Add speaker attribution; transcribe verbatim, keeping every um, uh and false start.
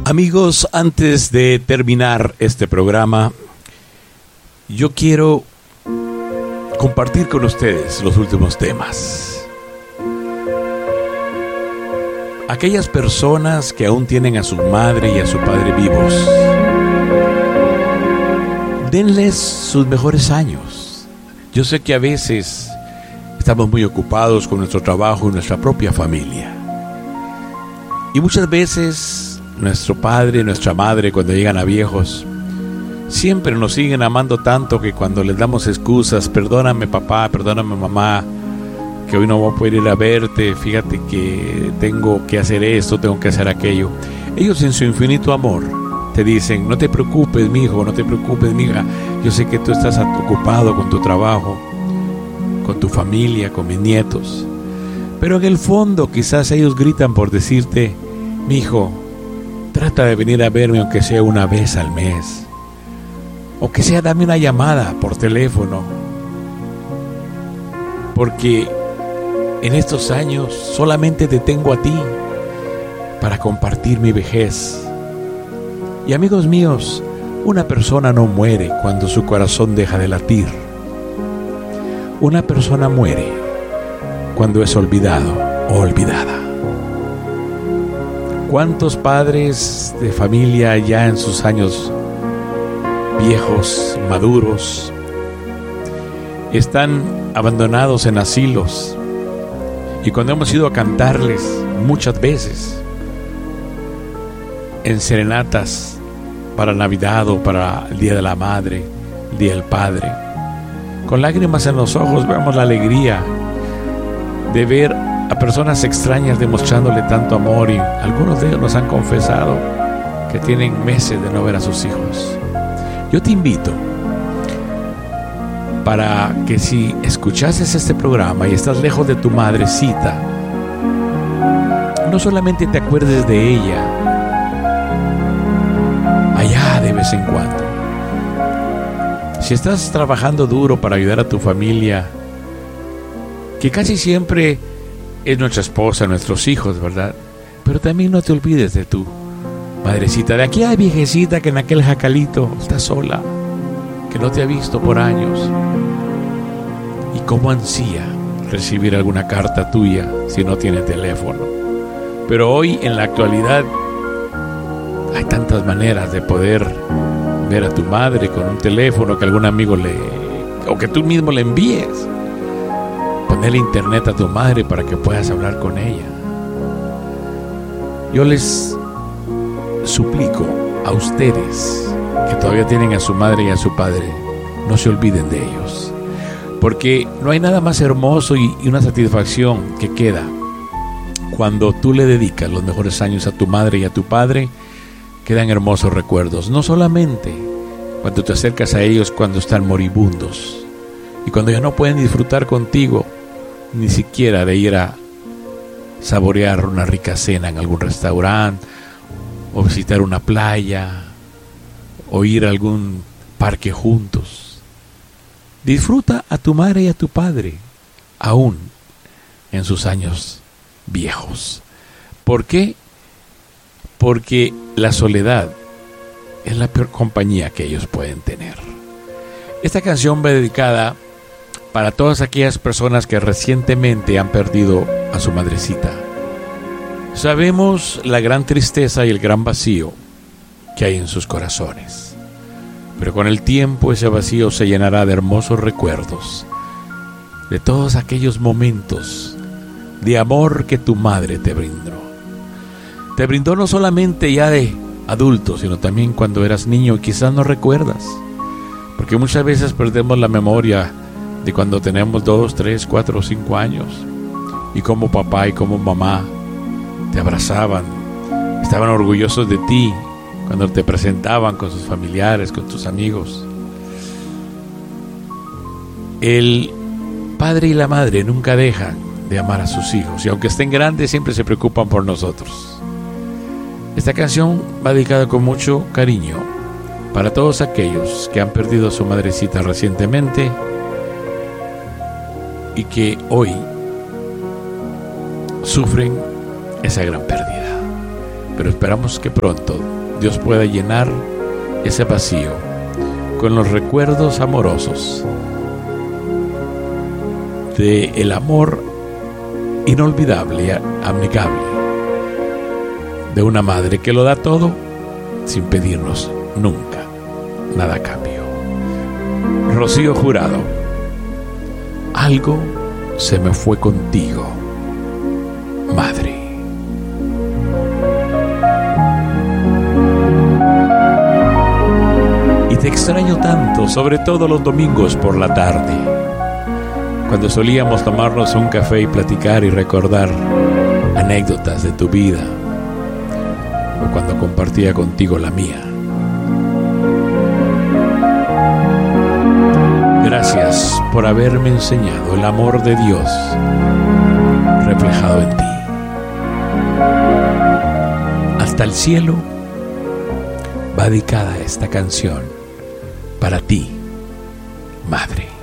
Speaker 1: Amigos, antes de terminar este programa, yo quiero compartir con ustedes los últimos temas. Aquellas personas que aún tienen a su madre y a su padre vivos, denles sus mejores años. Yo sé que a veces estamos muy ocupados con nuestro trabajo y nuestra propia familia. Y muchas veces nuestro padre y nuestra madre, cuando llegan a viejos, siempre nos siguen amando tanto que cuando les damos excusas, perdóname papá, perdóname mamá, que hoy no voy a poder ir a verte, fíjate que tengo que hacer esto, tengo que hacer aquello. Ellos en su infinito amor te dicen, no te preocupes mijo, no te preocupes mija, yo sé que tú estás ocupado con tu trabajo, con tu familia, con mis nietos. Pero en el fondo quizás ellos gritan por decirte, mijo, trata de venir a verme aunque sea una vez al mes. O que sea, dame una llamada por teléfono. Porque en estos años solamente te tengo a ti para compartir mi vejez. Y amigos míos, una persona no muere cuando su corazón deja de latir. Una persona muere cuando es olvidado o olvidada. ¿Cuántos padres de familia ya en sus años viejos, maduros, están abandonados en asilos? Y cuando hemos ido a cantarles muchas veces en serenatas para Navidad o para el Día de la Madre, el Día del Padre, con lágrimas en los ojos vemos la alegría de ver a personas extrañas demostrándole tanto amor, y algunos de ellos nos han confesado que tienen meses de no ver a sus hijos. Yo te invito para que si escuchases este programa y estás lejos de tu madrecita, no solamente te acuerdes de ella allá de vez en cuando. Si estás trabajando duro para ayudar a tu familia, que casi siempre es nuestra esposa, nuestros hijos, ¿verdad? Pero también no te olvides de tu madrecita, de aquella viejecita que en aquel jacalito está sola, que no te ha visto por años, y cómo ansía recibir alguna carta tuya si no tiene teléfono. Pero hoy, en la actualidad, hay tantas maneras de poder ver a tu madre con un teléfono que algún amigo le, o que tú mismo le envíes. Ponerle internet a tu madre para que puedas hablar con ella. Yo les suplico a ustedes que todavía tienen a su madre y a su padre, no se olviden de ellos, porque no hay nada más hermoso y, y una satisfacción que queda cuando tú le dedicas los mejores años a tu madre y a tu padre. Quedan hermosos recuerdos, no solamente cuando te acercas a ellos cuando están moribundos y cuando ya no pueden disfrutar contigo ni siquiera de ir a saborear una rica cena en algún restaurante, o visitar una playa, o ir a algún parque juntos. Disfruta a tu madre y a tu padre aún en sus años viejos. ¿Por qué? Porque la soledad es la peor compañía que ellos pueden tener. Esta canción va dedicada para todas aquellas personas que recientemente han perdido a su madrecita. Sabemos la gran tristeza y el gran vacío que hay en sus corazones, pero con el tiempo ese vacío se llenará de hermosos recuerdos, de todos aquellos momentos de amor que tu madre te brindó. Te brindó no solamente ya de adulto, sino también cuando eras niño y quizás no recuerdas, porque muchas veces perdemos la memoria de cuando tenemos dos, tres, cuatro o cinco años, y como papá y como mamá te abrazaban, estaban orgullosos de ti cuando te presentaban con sus familiares, con tus amigos. El padre y la madre nunca dejan de amar a sus hijos, y aunque estén grandes siempre se preocupan por nosotros. Esta canción va dedicada con mucho cariño para todos aquellos que han perdido a su madrecita recientemente y que hoy sufren esa gran pérdida. Pero esperamos que pronto Dios pueda llenar ese vacío con los recuerdos amorosos de el amor inolvidable, abnegable de una madre que lo da todo sin pedirnos nunca nada a cambio. Rocío Jurado, algo se me fue contigo, madre. Y te extraño tanto, sobre todo los domingos por la tarde, cuando solíamos tomarnos un café y platicar y recordar anécdotas de tu vida, o cuando compartía contigo la mía. Gracias por haberme enseñado el amor de Dios reflejado en ti. Hasta el cielo va dedicada esta canción para ti, madre.